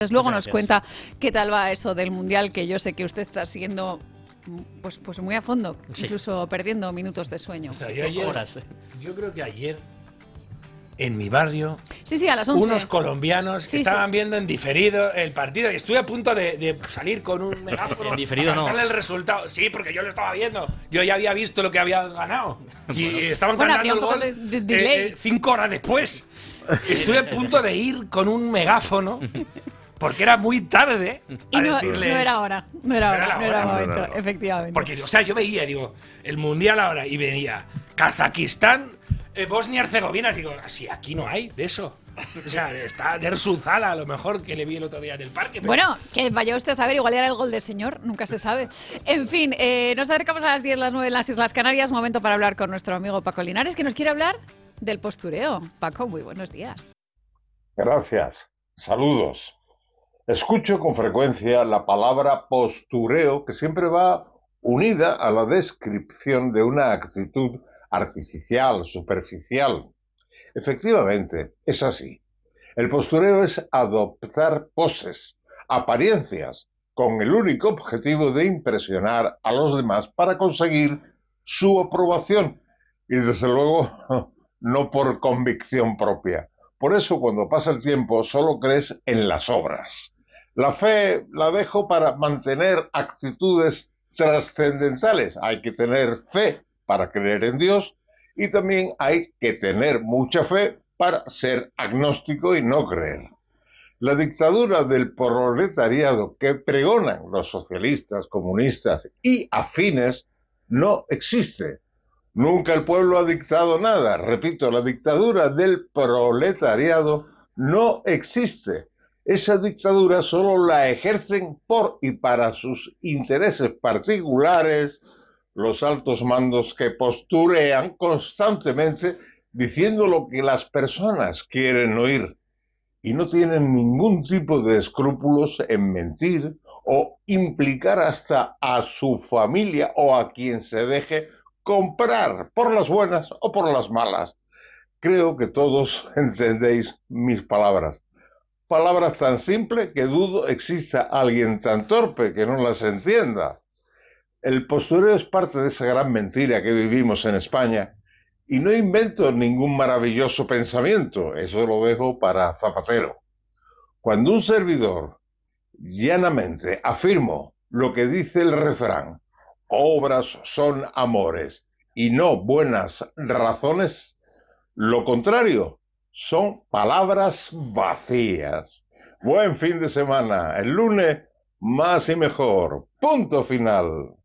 Luego nos cuenta qué tal va eso del Mundial, que yo sé que usted está siguiendo pues muy a fondo, incluso perdiendo minutos de sueño. O sea, yo creo que ayer en mi barrio a las 11. unos colombianos estaban viendo en diferido el partido y estuve a punto de salir con un megáfono en diferido para darle el resultado. Sí, porque yo lo estaba viendo. Yo ya había visto lo que habían ganado. Y estaban ganando el gol de 5 horas después. Estuve a punto de ir con un megáfono porque era muy tarde a decirles... No era hora, no era momento, efectivamente. Porque, o sea, yo veía, el Mundial ahora y venía Kazajistán, Bosnia-Herzegovina, digo, así aquí no hay de eso. O sea, está Dersu Zala, a lo mejor, que le vi el otro día en el parque. Pero... Bueno, que vaya usted a saber, igual era el gol del señor, nunca se sabe. En fin, nos acercamos a las 10, las 9 en las Islas Canarias, momento para hablar con nuestro amigo Paco Linares, que nos quiere hablar del postureo. Paco, muy buenos días. Gracias. Saludos. Escucho con frecuencia la palabra postureo, que siempre va unida a la descripción de una actitud artificial, superficial. Efectivamente, es así. El postureo es adoptar poses, apariencias, con el único objetivo de impresionar a los demás para conseguir su aprobación. Y desde luego, no por convicción propia. Por eso, cuando pasa el tiempo, solo crees en las obras. La fe la dejo para mantener actitudes trascendentales. Hay que tener fe para creer en Dios y también hay que tener mucha fe para ser agnóstico y no creer. La dictadura del proletariado que pregonan los socialistas, comunistas y afines no existe. Nunca el pueblo ha dictado nada. Repito, la dictadura del proletariado no existe. Esa dictadura solo la ejercen por y para sus intereses particulares los altos mandos que posturean constantemente diciendo lo que las personas quieren oír y no tienen ningún tipo de escrúpulos en mentir o implicar hasta a su familia o a quien se deje comprar por las buenas o por las malas. Creo que todos entendéis mis palabras. Palabras tan simples que dudo exista alguien tan torpe que no las entienda. El postureo es parte de esa gran mentira que vivimos en España y no invento ningún maravilloso pensamiento, eso lo dejo para Zapatero. Cuando un servidor llanamente afirmo lo que dice el refrán, obras son amores y no buenas razones, lo contrario son palabras vacías. Buen fin de semana, el lunes más y mejor. Punto final.